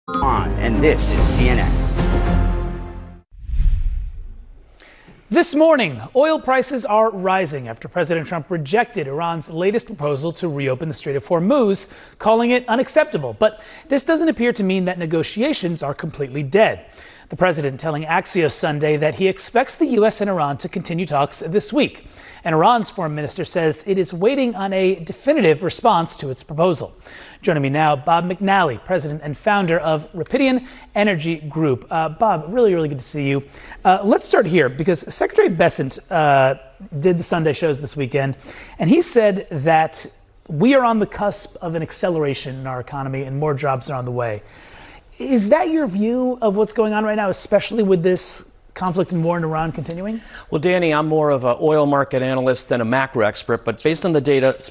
And this is CNN. This morning, oil prices are rising after President Trump rejected Iran's latest proposal to reopen the Strait of Hormuz, calling it unacceptable. But this doesn't appear to mean that negotiations are completely dead. The president telling Axios Sunday that he expects the U.S. and Iran to continue talks this week. And Iran's foreign minister says it is waiting on a definitive response to its proposal. Joining me now, Bob McNally, president and founder of Rapidian Energy Group. Bob, really good to see you. Let's start here because Secretary Bessent did the Sunday shows this weekend, and he said that we are on the cusp of an acceleration in our economy and more jobs are on the way. Is that your view of what's going on right now, especially with this conflict and war in Iran continuing? Well, Danny, I'm more of an oil market analyst than a macro expert, but based on the data, it's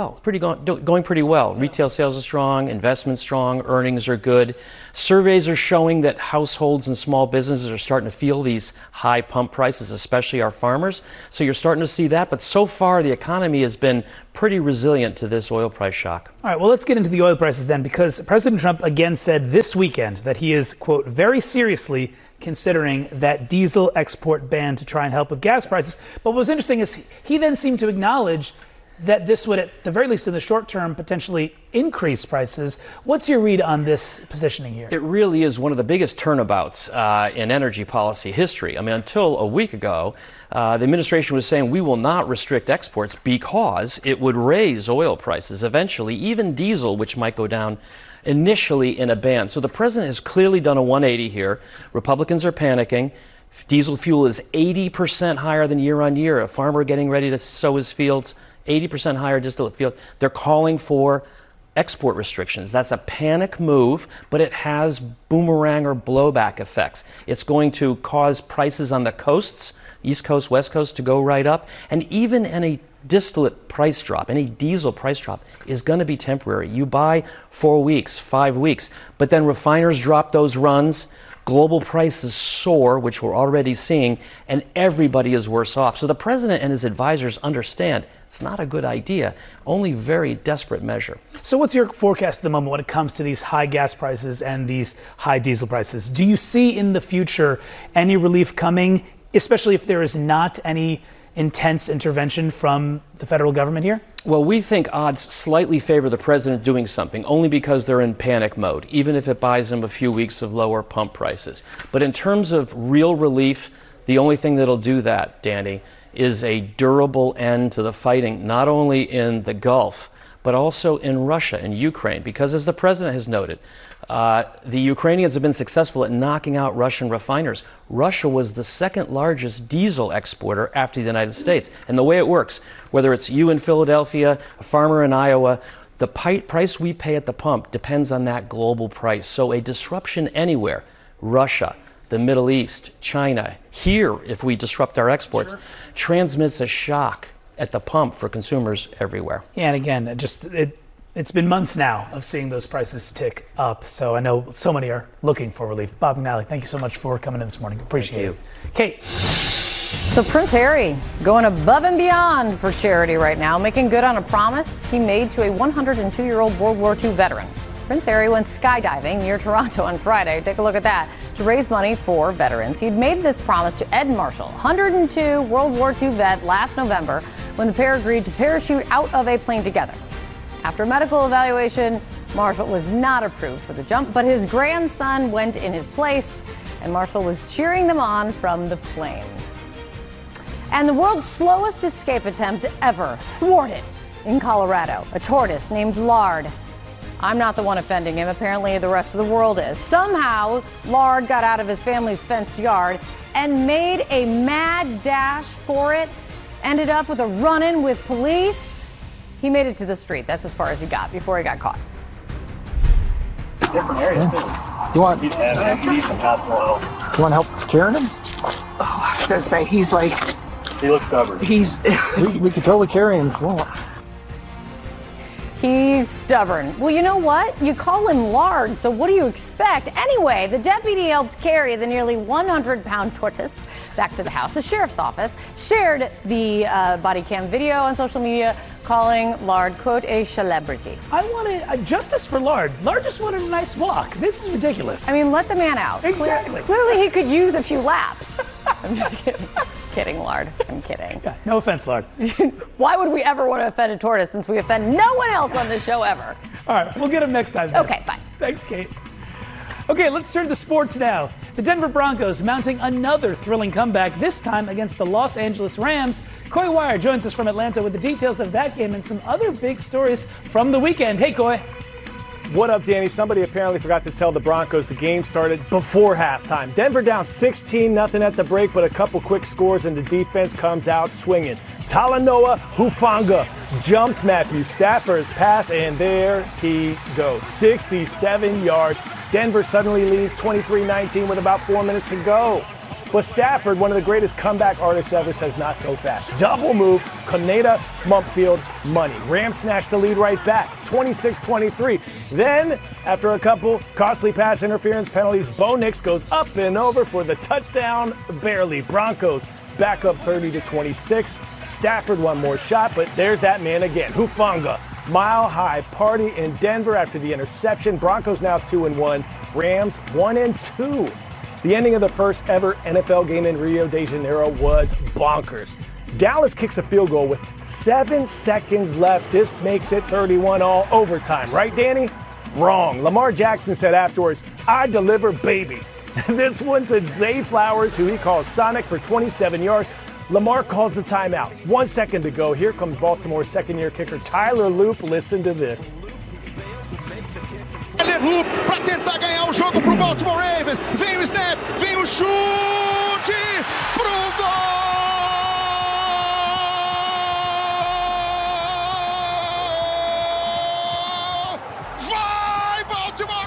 going pretty well. Retail sales are strong, investment's strong, earnings are good. Surveys are showing that households and small businesses are starting to feel these high pump prices, especially our farmers. So you're starting to see that, but so far the economy has been pretty resilient to this oil price shock. All right, well, let's get into the oil prices then, because President Trump again said this weekend that he is, quote, very seriously considering that diesel export ban to try and help with gas prices. But what was interesting is he then seemed to acknowledge that this would, at the very least in the short term, potentially increase prices. What's your read on this positioning here? It really is one of the biggest turnabouts in energy policy history. I mean, until a week ago, the administration was saying we will not restrict exports because it would raise oil prices eventually, even diesel, which might go down initially in a ban. So the president has clearly done a 180 here. Republicans are panicking. Diesel fuel is 80% higher than year on year. A farmer getting ready to sow his fields, 80% higher distillate field. They're calling for export restrictions. That's a panic move, but it has boomerang or blowback effects. It's going to cause prices on the coasts, East Coast, West Coast, to go right up. And even any distillate price drop, any diesel price drop is going to be temporary. You buy 4 weeks, 5 weeks, but then refiners drop those runs, global prices soar, which we're already seeing, and everybody is worse off. So the president and his advisors understand it's not a good idea, only very desperate measure. So what's your forecast at the moment when it comes to these high gas prices and these high diesel prices? Do you see in the future any relief coming, especially if there is not any intense intervention from the federal government here? Well, we think odds slightly favor the president doing something, only because they're in panic mode, even if it buys them a few weeks of lower pump prices. But in terms of real relief, the only thing that'll do that, Danny, is a durable end to the fighting, not only in the Gulf, but also in Russia and Ukraine. Because as the president has noted, the Ukrainians have been successful at knocking out Russian refiners. Russia was the second largest diesel exporter after the United States. And the way it works, whether it's you in Philadelphia, a farmer in Iowa, the price we pay at the pump depends on that global price. So a disruption anywhere, Russia, the Middle East, China, here, if we disrupt our exports, transmits a shock at the pump for consumers everywhere. Yeah, and again, it's been months now of seeing those prices tick up. So I know so many are looking for relief. Bob McNally, thank you so much for coming in this morning. Appreciate it. Kate. So Prince Harry going above and beyond for charity right now, making good on a promise he made to a 102-year-old World War II veteran. Prince Harry went skydiving near Toronto on Friday. Take a look at that. To raise money for veterans. He'd made this promise to Ed Marshall, 102 World War II vet, last November when the pair agreed to parachute out of a plane together. After medical evaluation, Marshall was not approved for the jump, but his grandson went in his place, and Marshall was cheering them on from the plane. And the world's slowest escape attempt ever thwarted in Colorado. A tortoise named Lard. I'm not the one offending him. Apparently the rest of the world is. Somehow, Lard got out of his family's fenced yard and made a mad dash for it. Ended up with a run-in with police. He made it to the street. That's as far as he got before he got caught. Different areas too. You want some help? You want help carrying him? Oh, I was gonna say he looks stubborn. We could totally carry him if you want. He's stubborn. Well, you know what? You call him lard, so what do you expect? Anyway, the deputy helped carry the nearly 100-pound tortoise back to the house. The sheriff's office shared the body cam video on social media, calling Lard, quote, a celebrity. I wanted justice for Lard. Lard just wanted a nice walk. This is ridiculous. I mean, let the man out. Exactly. Clearly he could use a few laps. I'm just kidding. Kidding, Lard. I'm kidding. Yeah, no offense, Lard. Why would we ever want to offend a tortoise since we offend no one else on this show ever? All right, we'll get him next time. Then. Okay, bye. Thanks, Kate. Okay, let's turn to sports now. The Denver Broncos mounting another thrilling comeback, this time against the Los Angeles Rams. Coy Wire joins us from Atlanta with the details of that game and some other big stories from the weekend. Hey, Coy. What up, Danny? Somebody apparently forgot to tell the Broncos the game started before halftime. Denver down 16-0 at the break, but a couple quick scores and the defense comes out swinging. Talanoa Hufanga jumps Matthew Stafford's pass, and there he goes. 67 yards. Denver suddenly leads 23-19 with about 4 minutes to go. But Stafford, one of the greatest comeback artists ever, says not so fast. Double move, Kaneda Mumpfield, money. Rams snatched the lead right back, 26-23. Then, after a couple costly pass interference penalties, Bo Nix goes up and over for the touchdown, barely. Broncos back up 30-26. Stafford one more shot, but there's that man again, Hufanga. Mile High party in Denver after the interception. Broncos now 2-1, Rams 1-2. The ending of the first ever NFL game in Rio de Janeiro was bonkers. Dallas kicks a field goal with 7 seconds left. This makes it 31 all overtime. Right, Danny? Wrong. Lamar Jackson said afterwards, I deliver babies. This one to Zay Flowers, who he calls Sonic, for 27 yards. Lamar calls the timeout. 1 second to go. Here comes Baltimore's second-year kicker Tyler Loop. Listen to this. Loop para tentar ganhar o jogo pro Baltimore Ravens. Vem o snap, vem o chute pro gol! Vai Baltimore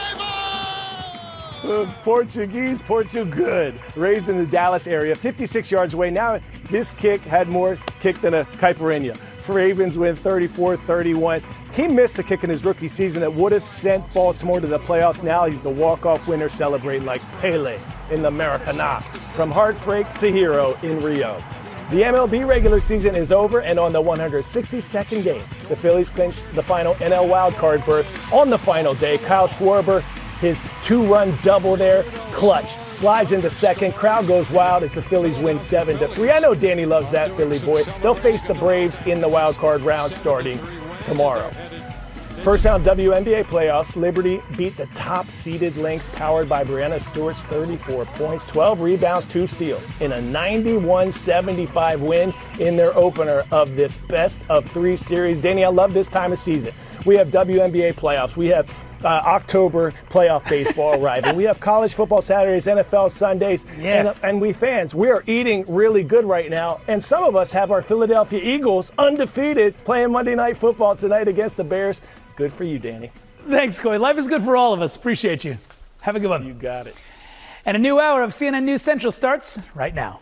Ravens! Portuguese, Portugal, raised in the Dallas area, 56 yards away. Now this kick had more kick than a caipirinha. Ravens win 34-31. He missed a kick in his rookie season that would have sent Baltimore to the playoffs. Now he's the walk-off winner, celebrating like Pele in the Maracanã. From heartbreak to hero in Rio. The MLB regular season is over, and on the 162nd game, the Phillies clinched the final NL wildcard berth. On the final day, Kyle Schwarber, his 2-run double there, clutch, slides into second. Crowd goes wild as the Phillies win 7-3. I know Danny loves that Philly boy. They'll face the Braves in the wild card round starting tomorrow. First round WNBA playoffs, Liberty beat the top-seeded Lynx, powered by Brianna Stewart's 34 points, 12 rebounds, 2 steals, in a 91-75 win in their opener of this best-of-3 series. Danny, I love this time of season. We have WNBA playoffs. We have October playoff baseball arriving. We have college football Saturdays, NFL Sundays, yes. and we fans, we are eating really good right now. And some of us have our Philadelphia Eagles undefeated playing Monday Night Football tonight against the Bears. Good for you, Danny. Thanks, Coy. Life is good for all of us. Appreciate you. Have a good one. You got it. And a new hour of CNN News Central starts right now.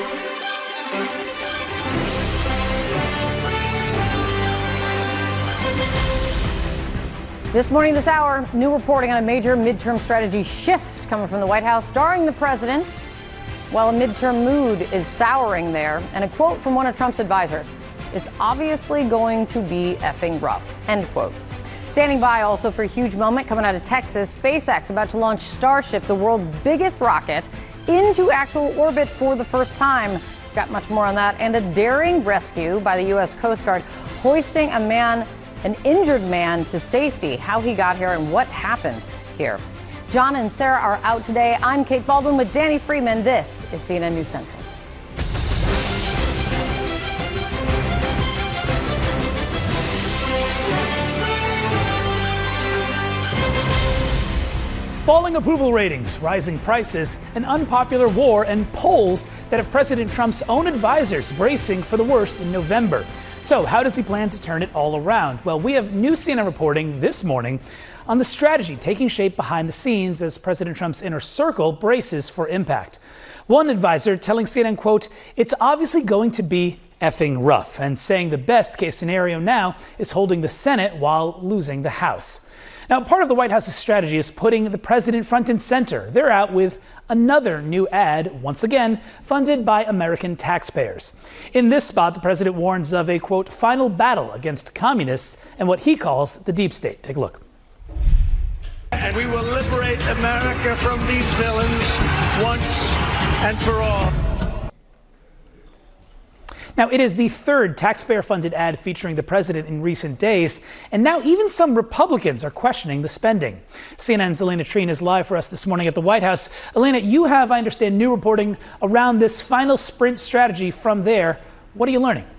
This morning, this hour, new reporting on a major midterm strategy shift coming from the White House, starring the president, while a midterm mood is souring there. And a quote from one of Trump's advisors, it's obviously going to be effing rough, end quote. Standing by also for a huge moment coming out of Texas, SpaceX about to launch Starship, the world's biggest rocket, into actual orbit for the first time. Got much more on that. And a daring rescue by the U.S. Coast Guard, hoisting an injured man to safety, how he got here and what happened here. John and Sarah are out today. I'm Kate Baldwin with Danny Freeman. This is CNN News Central. Falling approval ratings, rising prices, an unpopular war, and polls that have President Trump's own advisors bracing for the worst in November. So how does he plan to turn it all around? Well, we have new CNN reporting this morning on the strategy taking shape behind the scenes as President Trump's inner circle braces for impact. One advisor telling CNN, quote, it's obviously going to be effing rough, and saying the best case scenario now is holding the Senate while losing the House. Now, part of the White House's strategy is putting the president front and center. They're out with another new ad, once again, funded by American taxpayers. In this spot, the president warns of a, quote, final battle against communists and what he calls the deep state. Take a look. And we will liberate America from these villains once and for all. Now, it is the third taxpayer-funded ad featuring the president in recent days, and now even some Republicans are questioning the spending. CNN's Elena Treen is live for us this morning at the White House. Elena, you have, I understand, new reporting around this final sprint strategy from there. What are you learning?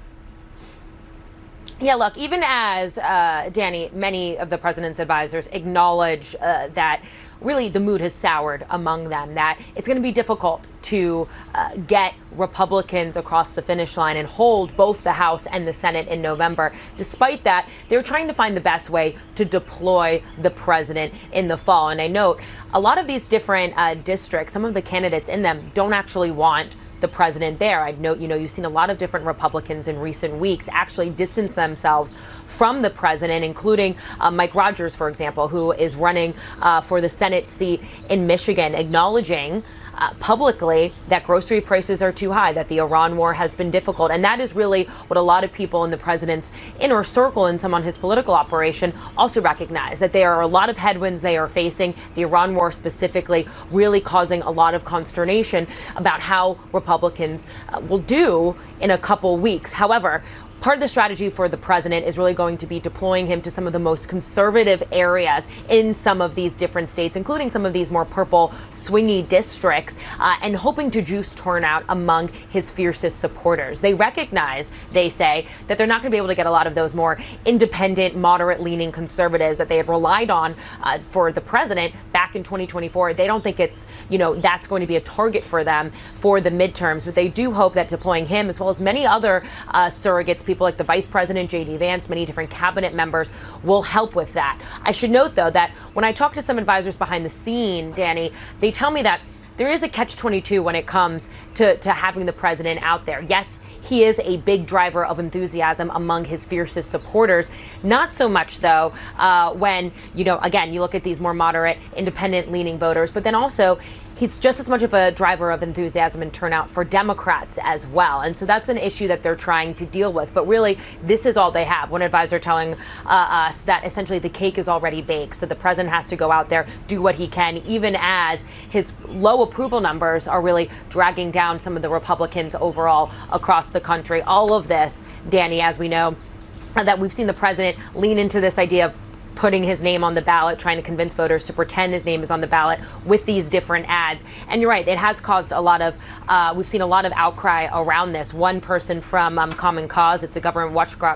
Yeah, look, even as, Danny, many of the president's advisors acknowledge that really the mood has soured among them, that it's going to be difficult to get Republicans across the finish line and hold both the House and the Senate in November. Despite that, they're trying to find the best way to deploy the president in the fall. And I note a lot of these different districts, some of the candidates in them don't actually want the president there. I'd note, you've seen a lot of different Republicans in recent weeks actually distance themselves from the president, including Mike Rogers, for example, who is running for the Senate seat in Michigan, acknowledging publicly that grocery prices are too high, that the Iran war has been difficult. And that is really what a lot of people in the president's inner circle and some on his political operation also recognize, that there are a lot of headwinds they are facing, the Iran war specifically really causing a lot of consternation about how Republicans will do in a couple weeks. However, part of the strategy for the president is really going to be deploying him to some of the most conservative areas in some of these different states, including some of these more purple swingy districts, and hoping to juice turnout among his fiercest supporters. They recognize, they say, that they're not going to be able to get a lot of those more independent, moderate-leaning conservatives that they have relied on for the president back in 2024. They don't think it's, that's going to be a target for them for the midterms, but they do hope that deploying him, as well as many other surrogates, people like the Vice President, J.D. Vance, many different cabinet members, will help with that. I should note, though, that when I talk to some advisors behind the scene, Danny, they tell me that there is a catch-22 when it comes to having the president out there. Yes, he is a big driver of enthusiasm among his fiercest supporters. Not so much, though, when, again, you look at these more moderate, independent-leaning voters, but then also he's just as much of a driver of enthusiasm and turnout for Democrats as well. And so that's an issue that they're trying to deal with. But really, this is all they have. One advisor telling us that essentially the cake is already baked. So the president has to go out there, do what he can, even as his low approval numbers are really dragging down some of the Republicans overall across the country. All of this, Danny, as we know, that we've seen the president lean into this idea of putting his name on the ballot, trying to convince voters to pretend his name is on the ballot with these different ads. And you're right, it has caused a lot of, we've seen a lot of outcry around this. One person from Common Cause, it's a government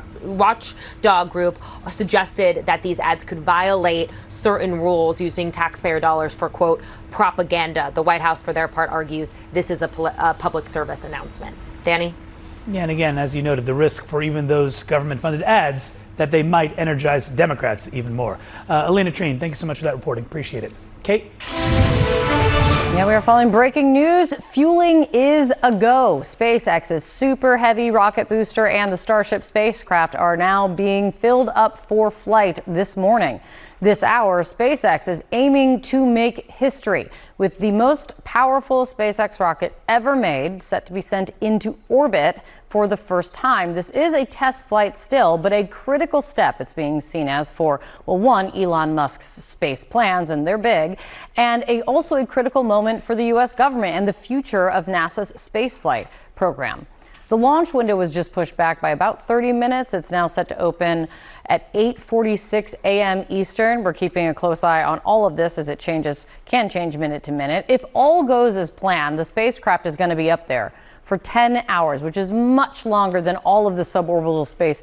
watchdog group, suggested that these ads could violate certain rules using taxpayer dollars for, quote, propaganda. The White House, for their part, argues this is a public service announcement. Danny? Yeah, and again, as you noted, the risk for even those government-funded ads that they might energize Democrats even more. Elena Treen, thank you so much for that reporting. Appreciate it. Kate? Yeah, we are following breaking news. Fueling is a go. SpaceX's Super Heavy rocket booster and the Starship spacecraft are now being filled up for flight this morning. This hour, SpaceX is aiming to make history with the most powerful SpaceX rocket ever made, set to be sent into orbit for the first time. This is a test flight still, but a critical step it's being seen as for, well, one, Elon Musk's space plans, and they're big, and also a critical moment for the U.S. government and the future of NASA's spaceflight program. The launch window was just pushed back by about 30 minutes. It's now set to open at 8:46 a.m. Eastern. We're keeping a close eye on all of this as it can change minute to minute. If all goes as planned, the spacecraft is going to be up there for 10 hours, which is much longer than all of the suborbital space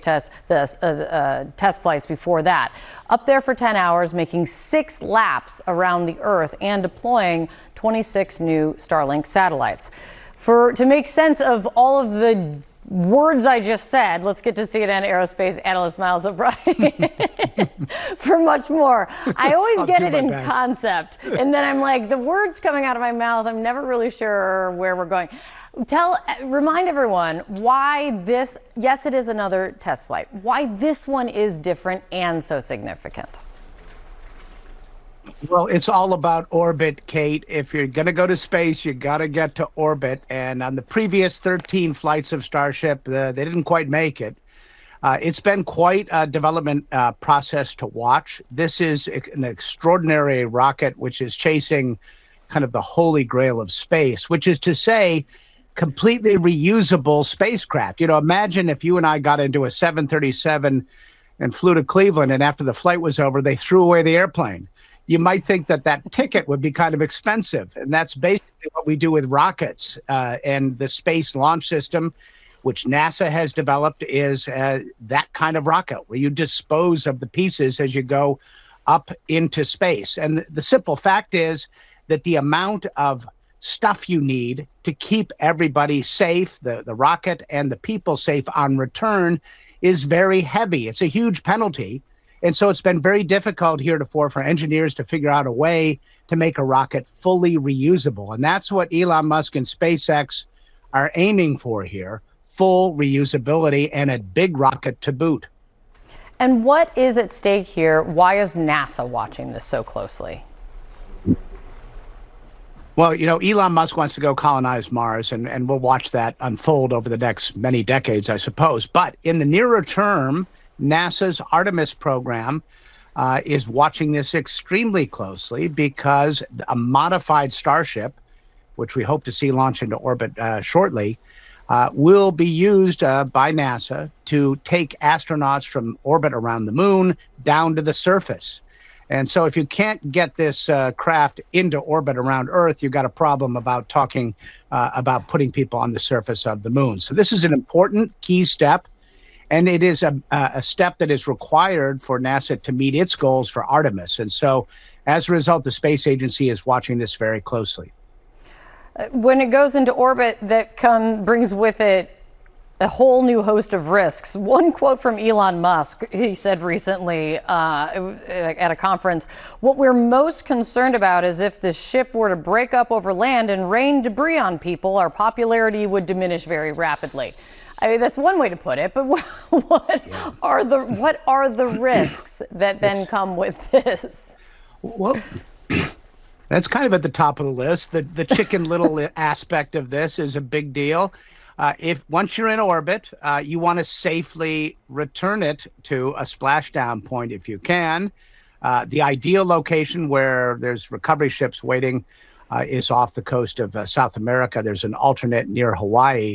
test flights before that. Up there for 10 hours, making 6 laps around the Earth and deploying 26 new Starlink satellites. To make sense of all of the words I just said, let's get to CNN aerospace analyst Miles O'Brien for much more. I always get it in concept, and then I'm like, the words coming out of my mouth, I'm never really sure where we're going. Remind everyone why this, yes, it is another test flight, why this one is different and so significant. Well, it's all about orbit, Kate. If you're going to go to space, you got to get to orbit. And on the previous 13 flights of Starship, they didn't quite make it. It's been quite a development process to watch. This is an extraordinary rocket which is chasing kind of the holy grail of space, which is to say completely reusable spacecraft. You know, imagine if you and I got into a 737 and flew to Cleveland, and after the flight was over, they threw away the airplane. You might think that that ticket would be kind of expensive. And that's basically what we do with rockets. And the Space Launch System, which NASA has developed, is that kind of rocket where you dispose of the pieces as you go up into space. And the simple fact is that the amount of stuff you need to keep everybody safe, the rocket and the people safe on return, is very heavy. It's a huge penalty. And so it's been very difficult heretofore for engineers to figure out a way to make a rocket fully reusable. And that's what Elon Musk and SpaceX are aiming for here, full reusability and a big rocket to boot. And what is at stake here? Why is NASA watching this so closely? Well, you know, Elon Musk wants to go colonize Mars, and we'll watch that unfold over the next many decades, I suppose. But in the nearer term, NASA's Artemis program is watching this extremely closely because a modified Starship, which we hope to see launch into orbit shortly, will be used by NASA to take astronauts from orbit around the moon down to the surface. And so if you can't get this craft into orbit around Earth, you've got a problem about talking about putting people on the surface of the moon. So this is an important key step. And it is a step that is required for NASA to meet its goals for Artemis. And so as a result, the space agency is watching this very closely. When it goes into orbit, that brings with it a whole new host of risks. One quote from Elon Musk, he said recently at a conference, "What we're most concerned about is if the ship were to break up over land and rain debris on people, our popularity would diminish very rapidly." I mean, that's one way to put it, but what are the risks that then come with this? Well, that's kind of at the top of the list. The Chicken Little aspect of this is a big deal. If once you're in orbit, you want to safely return it to a splashdown point if you can. The ideal location where there's recovery ships waiting is off the coast of South America. There's an alternate near Hawaii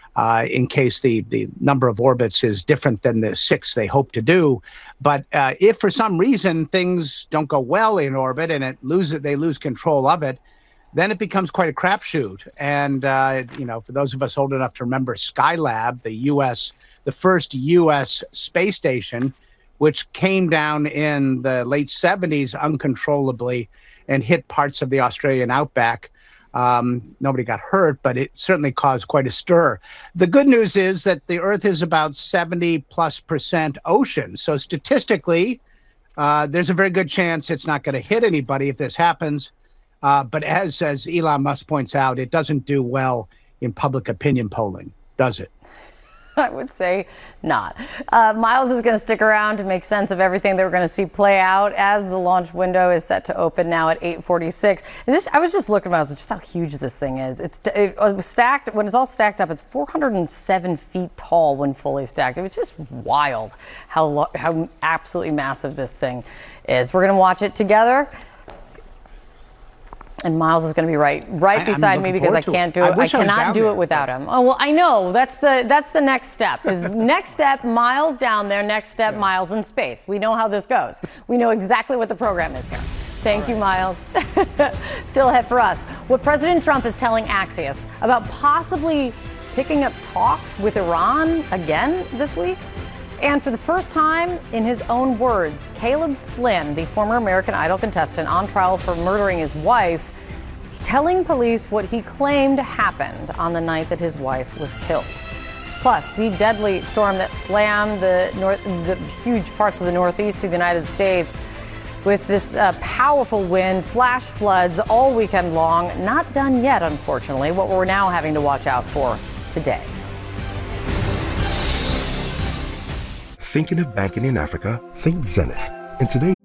in case the number of orbits is different than the 6 they hope to do. But if for some reason things don't go well in orbit and they lose control of it, then it becomes quite a crapshoot. And, you know, for those of us old enough to remember Skylab, the first U.S. space station, which came down in the late 70s uncontrollably and hit parts of the Australian outback. Nobody got hurt, but it certainly caused quite a stir. The good news is that the Earth is about 70+% ocean. So statistically, there's a very good chance it's not going to hit anybody if this happens. But as Elon Musk points out, it doesn't do well in public opinion polling, does it? I would say not. Miles is going to stick around to make sense of everything that we're going to see play out as the launch window is set to open now at 8:46. And I was just looking at just how huge this thing is. It was stacked. When it's all stacked up, it's 407 feet tall when fully stacked. It was just wild how absolutely massive this thing is. We're going to watch it together. And Miles is going to be right beside me because I can't do it. I cannot do it without him. Oh, well, I know. That's the next step. Next step, Miles down there. Next step, Miles in space. We know how this goes. We know exactly what the program is here. Thank you, Miles. Still ahead for us. What President Trump is telling Axios about possibly picking up talks with Iran again this week. And for the first time, in his own words, Caleb Flynn, the former American Idol contestant on trial for murdering his wife, telling police what he claimed happened on the night that his wife was killed. Plus, the deadly storm that slammed the huge parts of the northeast of the United States with this powerful wind, flash floods all weekend long. Not done yet, unfortunately. What we're now having to watch out for today. Thinking of banking in Africa? Think Zenith. And today,